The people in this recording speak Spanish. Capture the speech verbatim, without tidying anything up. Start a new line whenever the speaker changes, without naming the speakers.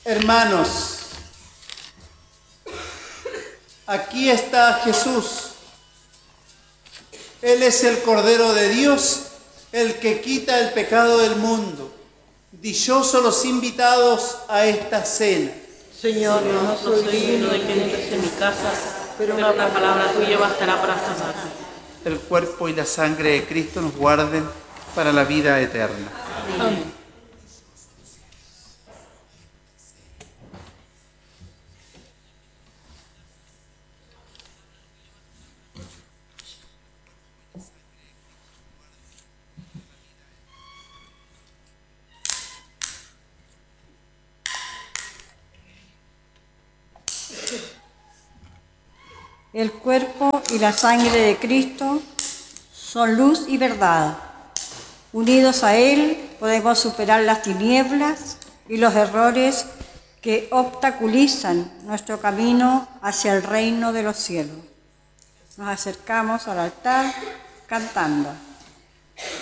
Hermanos, aquí está Jesús. Él es el Cordero de Dios, el que quita el pecado del mundo. Dichosos los invitados a esta cena.
Señor, no soy digno de que entres en mi casa, pero una palabra tuya bastará para sanarme.
El cuerpo y la sangre de Cristo nos guarden para la vida eterna.
Amén.
El cuerpo y la sangre de Cristo son luz y verdad. Unidos a Él podemos superar las tinieblas y los errores que obstaculizan nuestro camino hacia el reino de los cielos. Nos acercamos al altar cantando.